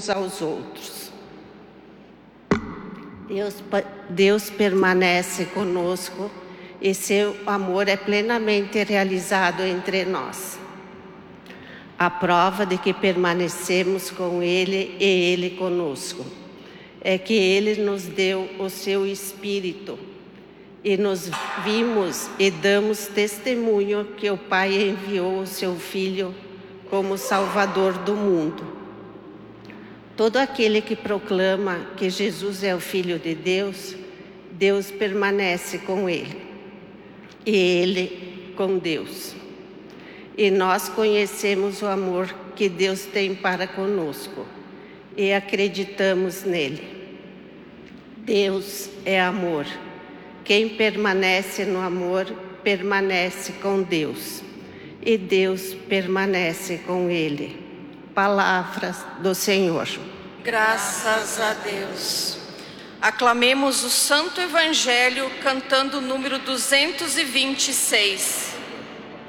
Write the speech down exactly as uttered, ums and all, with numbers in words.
uns aos outros. Deus, Deus permanece conosco e seu amor é plenamente realizado entre nós. A prova de que permanecemos com Ele e Ele conosco é que Ele nos deu o seu Espírito e nos vimos e damos testemunho que o Pai enviou o seu Filho como Salvador do mundo. Todo aquele que proclama que Jesus é o Filho de Deus, Deus permanece com ele e ele com Deus. E nós conhecemos o amor que Deus tem para conosco e acreditamos nele. Deus é amor. Quem permanece no amor, permanece com Deus, e Deus permanece com ele. Palavras do Senhor. Graças a Deus. Aclamemos o Santo Evangelho cantando o número duzentos e vinte e seis.